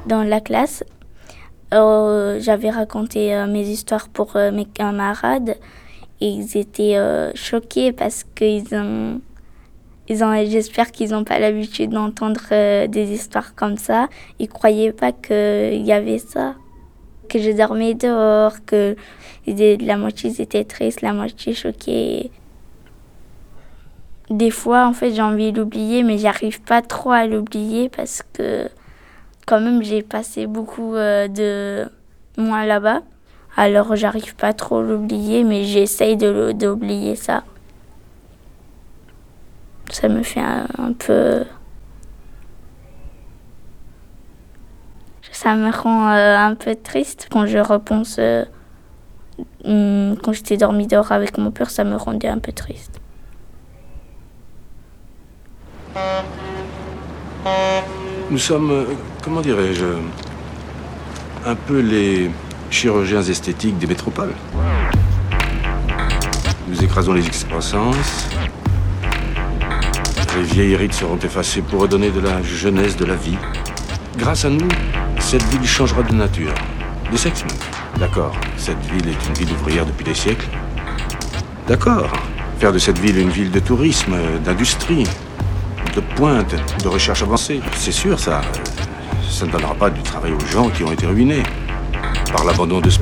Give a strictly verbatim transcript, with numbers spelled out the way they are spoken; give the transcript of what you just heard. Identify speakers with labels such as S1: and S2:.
S1: Dans la classe, euh, j'avais raconté euh, mes histoires pour euh, mes camarades et ils étaient euh, choqués parce qu'ils ont, ils ont, j'espère qu'ils n'ont pas l'habitude d'entendre euh, des histoires comme ça. Ils ne croyaient pas qu'il y avait ça, que je dormais dehors, que la moitié ils étaient tristes, la moitié choqués. Des fois, en fait, j'ai envie de l'oublier, mais j'arrive pas trop à l'oublier parce que quand même, j'ai passé beaucoup euh, de mois là-bas. Alors, j'arrive pas trop à l'oublier, mais j'essaye de d'oublier ça. Ça me fait un, un peu... Ça me rend euh, un peu triste quand je repense... Euh, quand j'étais dormi dehors avec mon père, ça me rendait un peu triste.
S2: Nous sommes, comment dirais-je, un peu les chirurgiens esthétiques des métropoles. Nous écrasons les excroissances. Les vieilles rides seront effacées pour redonner de la jeunesse, de la vie. Grâce à nous, cette ville changera de nature, de sexe même. D'accord, cette ville est une ville ouvrière depuis des siècles. D'accord, faire de cette ville une ville de tourisme, d'industrie, de pointe, de recherche avancée. C'est sûr, ça, ça ne donnera pas du travail aux gens qui ont été ruinés par l'abandon de ce